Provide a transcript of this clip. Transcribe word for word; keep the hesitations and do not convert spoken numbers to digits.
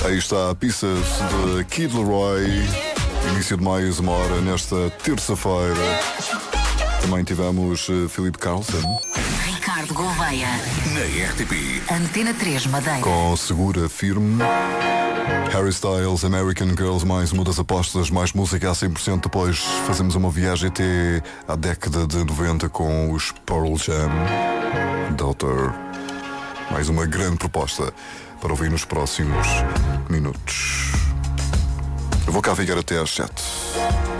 Aí está Pieces de Kid Laroi. Início de mais uma hora nesta terça-feira. Também tivemos uh, Filipe Carlson. Ricardo Gouveia. Na R T P. Antena três Madeira. Com Segura Firme. Harry Styles, American Girls, mais uma das apostas, mais música a cem por cento. Depois fazemos uma viagem até à década de noventa com os Pearl Jam. Daughter. Mais uma grande proposta para ouvir nos próximos minutos. Eu vou cá ficar até às sete.